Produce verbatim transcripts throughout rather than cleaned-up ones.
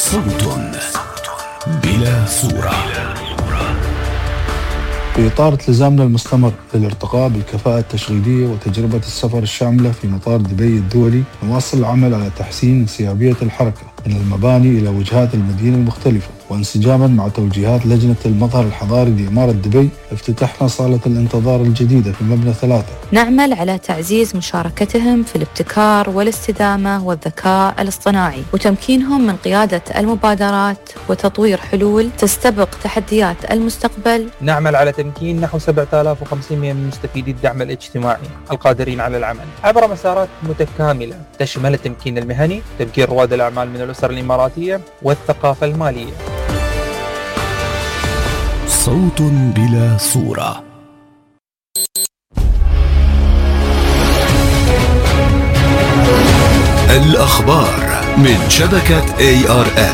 صوت بلا صورة. في إطار التزامنا المستمر في الارتقاء بالكفاءة التشغيلية وتجربة السفر الشاملة في مطار دبي الدولي، نواصل العمل على تحسين انسيابية الحركة من المباني إلى وجهات المدينة المختلفة، وانسجاما مع توجيهات لجنة المظهر الحضاري لإمارة دبي افتتحنا صالة الانتظار الجديدة في مبنى ثلاثة. نعمل على تعزيز مشاركتهم في الابتكار والاستدامة والذكاء الاصطناعي وتمكينهم من قيادة المبادرات وتطوير حلول تستبق تحديات المستقبل. نعمل على تمكين نحو سبعة آلاف وخمسمائة من مستفيدي الدعم الاجتماعي القادرين على العمل عبر مسارات متكاملة تشمل التمكين المهني، تمكين رواد الأعمال من الأسر الإماراتية والثقافة المالية. صوت بلا صورة. الأخبار من شبكة إيه آر إل.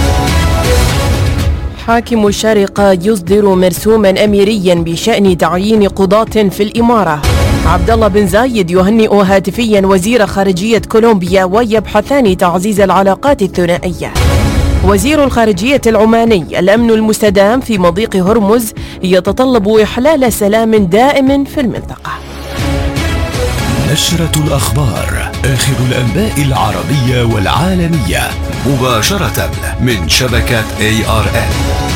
حاكم الشارقة يصدر مرسوما أميريا بشأن تعيين قضاة في الإمارة. عبد الله بن زايد يهنئ هاتفيا وزير خارجية كولومبيا ويبحثان تعزيز العلاقات الثنائية. وزير الخارجية العماني: الأمن المستدام في مضيق هرمز يتطلب إحلال سلام دائم في المنطقة. نشرة الأخبار، آخر الأنباء العربية والعالمية مباشرة من شبكة إيه آر إن.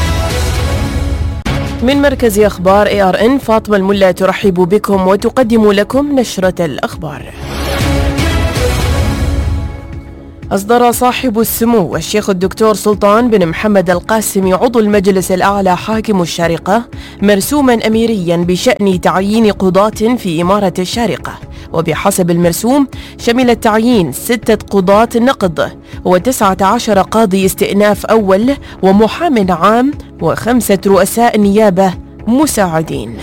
من مركز أخبار إيه آر إن، فاطمة الملا ترحب بكم وتقدم لكم نشرة الأخبار. أصدر صاحب السمو الشيخ الدكتور سلطان بن محمد القاسم عضو المجلس الأعلى حاكم الشارقة مرسوما أميريا بشأن تعيين قضاة في إمارة الشارقة، وبحسب المرسوم شمل تعيين ستة قضاة نقض وتسعة عشر قاضي استئناف أول ومحام عام وخمسة رؤساء نيابة مساعدين.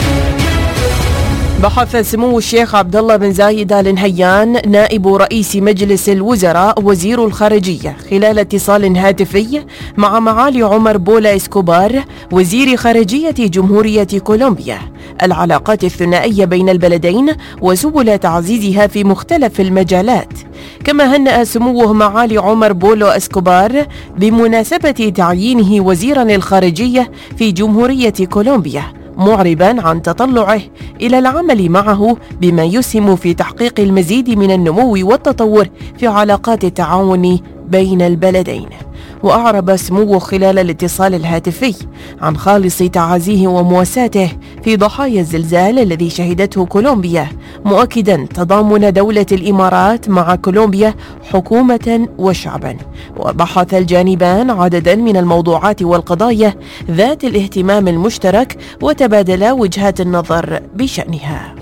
بحث سمو الشيخ عبد الله بن زايد آل نهيان نائب رئيس مجلس الوزراء وزير الخارجية خلال اتصال هاتفي مع معالي عمر بولا إسكوبار وزير خارجية جمهورية كولومبيا العلاقات الثنائية بين البلدين وسبل تعزيزها في مختلف المجالات. كما هنأ سموه معالي عمر بولو إسكوبار بمناسبة تعيينه وزيرا للخارجية في جمهورية كولومبيا، معربا عن تطلعه إلى العمل معه بما يسهم في تحقيق المزيد من النمو والتطور في علاقات التعاون بين البلدين. وأعرب سموه خلال الاتصال الهاتفي عن خالص تعازيه ومواساته في ضحايا الزلزال الذي شهدته كولومبيا، مؤكدا تضامن دولة الإمارات مع كولومبيا حكومة وشعبا. وبحث الجانبان عددا من الموضوعات والقضايا ذات الاهتمام المشترك وتبادلا وجهات النظر بشأنها.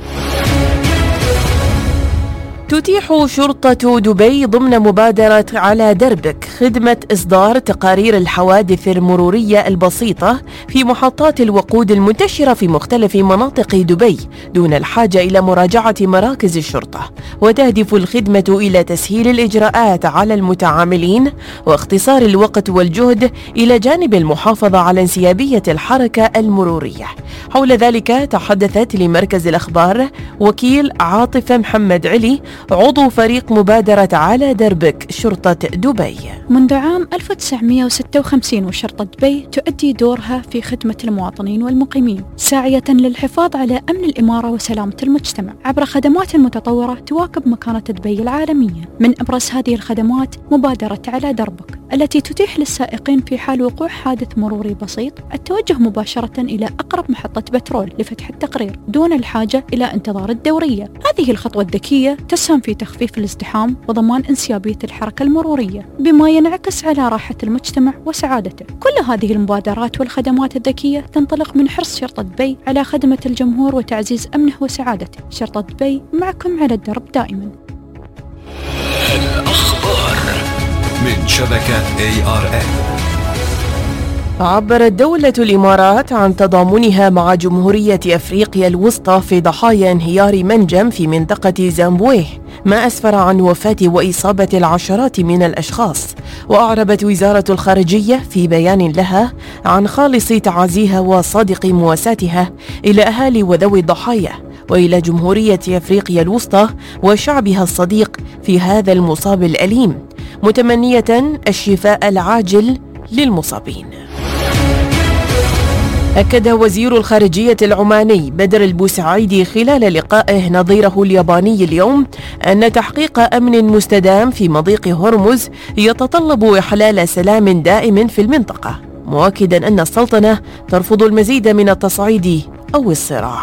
تتيح شرطة دبي ضمن مبادرة على دربك خدمة إصدار تقارير الحوادث المرورية البسيطة في محطات الوقود المنتشرة في مختلف مناطق دبي دون الحاجة إلى مراجعة مراكز الشرطة. وتهدف الخدمة إلى تسهيل الإجراءات على المتعاملين واختصار الوقت والجهد إلى جانب المحافظة على انسيابية الحركة المرورية. حول ذلك تحدثت لمركز الأخبار وكيل عاطفة محمد علي عضو فريق مبادرة على دربك شرطة دبي. منذ عام ألف وتسعمائة وستة وخمسين وشرطة دبي تؤدي دورها في خدمة المواطنين والمقيمين، ساعية للحفاظ على أمن الإمارة وسلامة المجتمع عبر خدمات متطورة تواكب مكانة دبي العالمية. من أبرز هذه الخدمات مبادرة على دربك التي تتيح للسائقين في حال وقوع حادث مروري بسيط التوجه مباشرة إلى أقرب محطة بترول لفتح التقرير دون الحاجة إلى انتظار الدورية. هذه الخطوة الذكية تسهم في تخفيف الازدحام وضمان انسيابية الحركة المرورية بما ينعكس على راحة المجتمع وسعادته. كل هذه المبادرات والخدمات الذكية تنطلق من حرص شرطة دبي على خدمة الجمهور وتعزيز أمنه وسعادته. شرطة دبي معكم على الدرب دائما. الأخبار من شبكة إيه آر إن. عبرت دولة الإمارات عن تضامنها مع جمهورية أفريقيا الوسطى في ضحايا انهيار منجم في منطقة زامبويه، ما أسفر عن وفاة وإصابة العشرات من الأشخاص. وأعربت وزارة الخارجية في بيان لها عن خالص تعازيها وصادق مواساتها إلى أهالي وذوي الضحايا وإلى جمهورية أفريقيا الوسطى وشعبها الصديق في هذا المصاب الأليم، متمنية الشفاء العاجل للمصابين. أكد وزير الخارجية العماني بدر البوسعيدي خلال لقائه نظيره الياباني اليوم أن تحقيق أمن مستدام في مضيق هرمز يتطلب إحلال سلام دائم في المنطقة، مؤكدا أن السلطنة ترفض المزيد من التصعيد أو الصراع.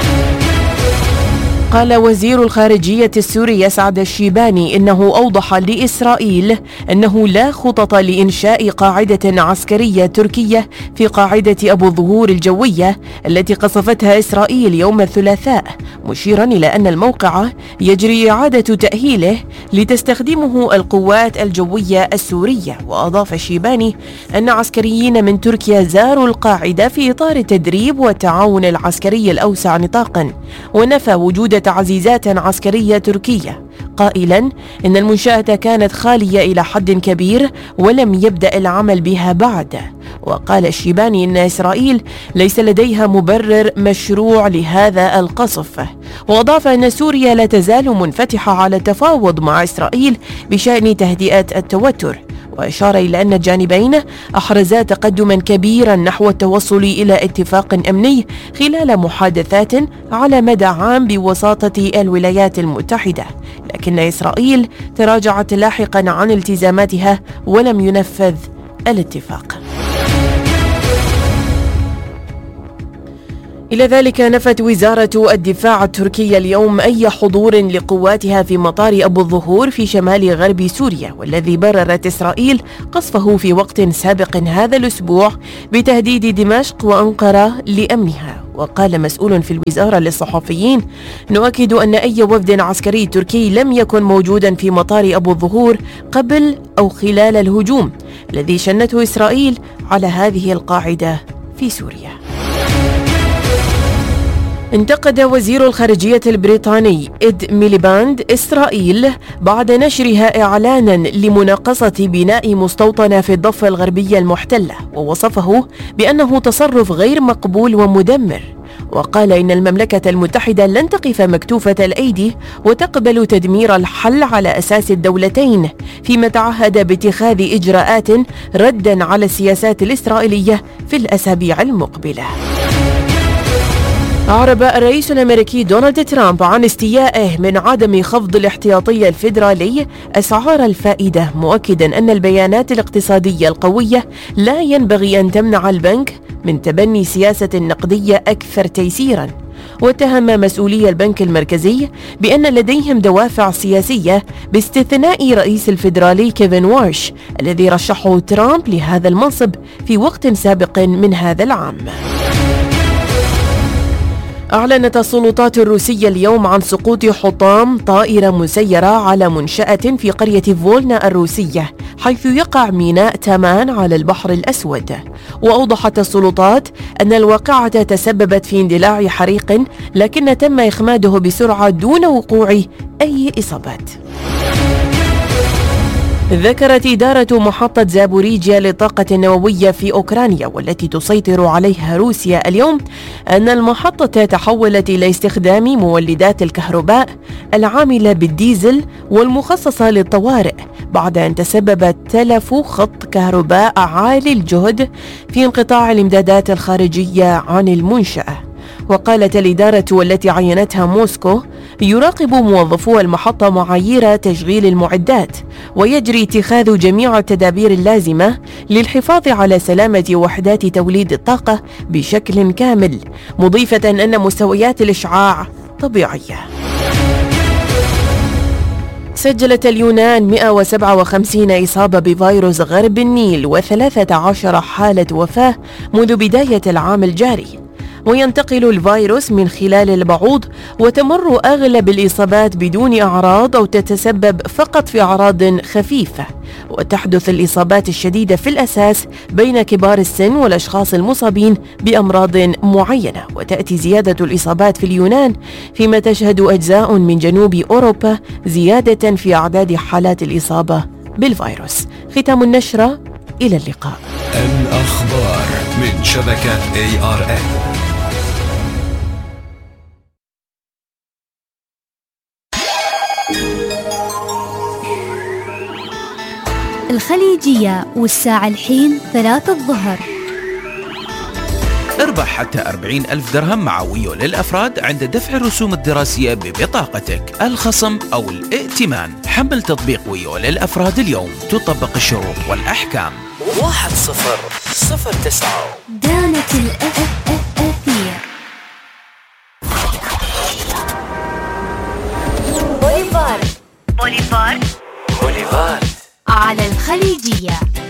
قال وزير الخارجية السوري يسعد الشيباني إنه أوضح لإسرائيل أنه لا خطط لإنشاء قاعدة عسكرية تركية في قاعدة أبو الظهور الجوية التي قصفتها إسرائيل يوم الثلاثاء، مشيرا إلى أن الموقع يجري إعادة تأهيله لتستخدمه القوات الجوية السورية. وأضاف الشيباني أن عسكريين من تركيا زاروا القاعدة في إطار التدريب والتعاون العسكري الأوسع نطاقا، ونفى وجود تعزيزات عسكرية تركية، قائلا إن المنشأة كانت خالية إلى حد كبير ولم يبدأ العمل بها بعد. وقال الشيباني إن إسرائيل ليس لديها مبرر مشروع لهذا القصف، وأضاف أن سوريا لا تزال منفتحة على التفاوض مع إسرائيل بشأن تهدئة التوتر، وأشار إلى أن الجانبين أحرزا تقدما كبيرا نحو التوصل إلى اتفاق أمني خلال محادثات على مدى عام بوساطة الولايات المتحدة، لكن إسرائيل تراجعت لاحقا عن التزاماتها ولم ينفذ الاتفاق. إلى ذلك نفت وزارة الدفاع التركية اليوم أي حضور لقواتها في مطار أبو الظهور في شمال غرب سوريا، والذي بررت إسرائيل قصفه في وقت سابق هذا الأسبوع بتهديد دمشق وأنقرة لأمنها. وقال مسؤول في الوزارة للصحفيين: نؤكد أن أي وفد عسكري تركي لم يكن موجودا في مطار أبو الظهور قبل أو خلال الهجوم الذي شنته إسرائيل على هذه القاعدة في سوريا. انتقد وزير الخارجية البريطاني إد ميليباند إسرائيل بعد نشرها إعلانا لمناقصة بناء مستوطنة في الضفة الغربية المحتلة، ووصفه بأنه تصرف غير مقبول ومدمر. وقال إن المملكة المتحدة لن تقف مكتوفة الأيدي وتقبل تدمير الحل على أساس الدولتين، فيما تعهد باتخاذ إجراءات ردا على السياسات الإسرائيلية في الأسابيع المقبلة. أعرب الرئيس الأمريكي دونالد ترامب عن استيائه من عدم خفض الاحتياطي الفيدرالي أسعار الفائدة، مؤكدا أن البيانات الاقتصادية القوية لا ينبغي أن تمنع البنك من تبني سياسة نقدية أكثر تيسيرا. واتهم مسؤولي البنك المركزي بأن لديهم دوافع سياسية باستثناء رئيس الفيدرالي كيفن وارش الذي رشحه ترامب لهذا المنصب في وقت سابق من هذا العام. أعلنت السلطات الروسية اليوم عن سقوط حطام طائرة مسيرة على منشأة في قرية فولنا الروسية، حيث يقع ميناء تامان على البحر الأسود. وأوضحت السلطات أن الواقعة تسببت في اندلاع حريق، لكن تم إخماده بسرعة دون وقوع أي إصابات. ذكرت إدارة محطة زابوريجيا للطاقة النووية في أوكرانيا والتي تسيطر عليها روسيا اليوم أن المحطة تحولت إلى استخدام مولدات الكهرباء العاملة بالديزل والمخصصة للطوارئ بعد أن تسبب تلف خط كهرباء عالي الجهد في انقطاع الإمدادات الخارجية عن المنشأة. وقالت الإدارة والتي عينتها موسكو: يراقب موظفو المحطة معايير تشغيل المعدات ويجري اتخاذ جميع التدابير اللازمة للحفاظ على سلامة وحدات توليد الطاقة بشكل كامل، مضيفة أن مستويات الإشعاع طبيعية. سجلت اليونان مئة وسبعة وخمسين إصابة بفيروس غرب النيل وثلاثة عشر حالة وفاة منذ بداية العام الجاري. وينتقل الفيروس من خلال البعوض، وتمر أغلب الإصابات بدون أعراض أو تتسبب فقط في أعراض خفيفة. وتحدث الإصابات الشديدة في الأساس بين كبار السن والأشخاص المصابين بأمراض معينة، وتأتي زيادة الإصابات في اليونان فيما تشهد أجزاء من جنوب أوروبا زيادة في أعداد حالات الإصابة بالفيروس. ختام النشرة، إلى اللقاء. الأخبار من شبكة إيه آر إن. الخليجية، والساعة الحين ثلاثة الظهر. اربح حتى أربعين ألف درهم مع ويو للأفراد عند دفع الرسوم الدراسية ببطاقتك، الخصم أو الائتمان. حمل تطبيق ويو للأفراد اليوم، تطبق الشروط والأحكام. واحد صفر صفر تسعة دانة الأثير. بوليفارد بوليفارد بوليفارد على الخليجية.